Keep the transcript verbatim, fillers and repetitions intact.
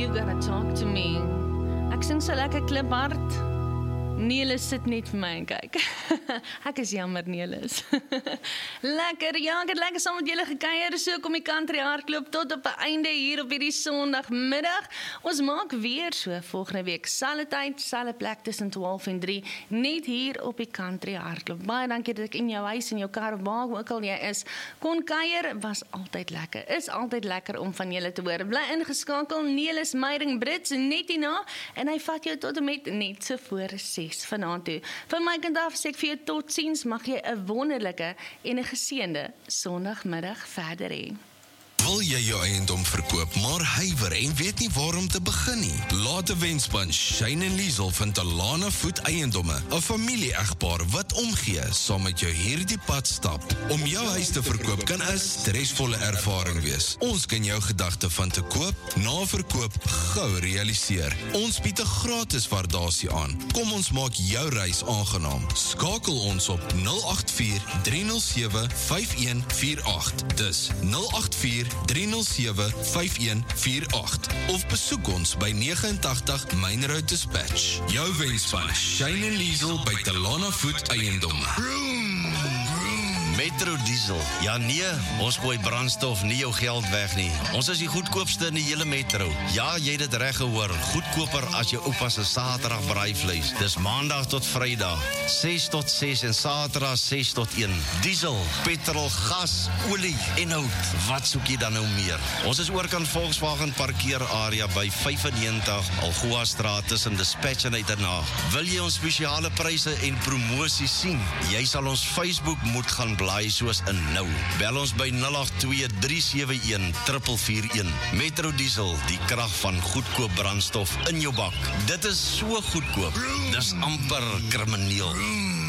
You gotta talk to me. Ek sing so lekker kliphard. Nelis sit net vir my en kyk. Ek is jammer, Nelis. Lekker, ja, ek het lekker saam met julle gekuier, so kom die country hardloop tot op 'n einde hier op hierdie Sondagmiddag. Ons maak weer so volgende week, selfde tyd, selfde plek tussen twaalf en drie, net hier op die country hardloop. Baie dankie dat ek in jou huis, in jou kar, waar ook al jy is, kon kuier, was altyd lekker, is altyd lekker om van julle te hoor. Bly ingeskakel, Nelis Meiring Brits, net hierna, en hy vat jou tot en met net so voor ses vanaand toe. Van my kant af sê ek vir jou totsiens, mag jy 'n wonderlike en 'n geseënde Sondagmiddag verder hê. Wil jy jou eiendom verkoop, maar huiwer en weet nie waar om te begin nie? Laat 'n wenspan Shane en Liesel van Talana Voet Eiendomme, 'n familie-egpaar wat omgee saam met jou hierdie pad stap. Om jou huis te verkoop kan 'n stresvolle ervaring wees. Ons kan jou gedagte van te koop, na verkoop gou realiseer. Ons bied 'n gratis waardasie aan. Kom ons maak jou reis aangenaam. Skakel ons op nul agt vier, drie nul sewe, vyf een vier agt. Dis nul agt vier, drie nul sewe, vyf een vier agt of besoek ons by negenentagtig Main Road Dispatch. Jou wenspan Shane en Liesel by Talana Voet Eiendomme. Metro Diesel. Ja nee, ons gooi brandstof nie jou geld weg nie. Ons is die goedkoopste in die hele metro. Ja, jy het dit reg gehoor. Goedkoper as jou oupa se Saterdag braaivleis. Dis Maandag tot Vrydag, ses tot ses en Saterdag ses tot een. Diesel, petrol, gas, olie en hout. Wat soek jy dan nou meer? Ons is oorkant Volkswagen parkeerarea by vyfennegentig Algoa Straat tussen Dispatch en Uitenhaag. Wil jy ons spesiale pryse en promosies sien? Jy sal ons Facebook moet gaan blaai soos in nou. Bel ons by nul agt twee, drie sewe een, vier vier een. Metro Diesel, die krag van goedkoop brandstof in jou bak. Dit is so goedkoop. Dis amper krimineel.